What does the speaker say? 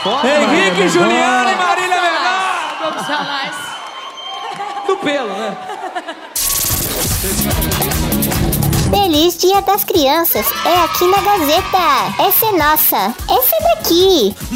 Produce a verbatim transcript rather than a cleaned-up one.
Foda, Henrique, Marília Juliana e Mendonça. Marília Mendonça. Profissionais. Do pelo, né? Feliz Dia das Crianças é aqui na Gazeta. Essa é nossa. Essa é daqui.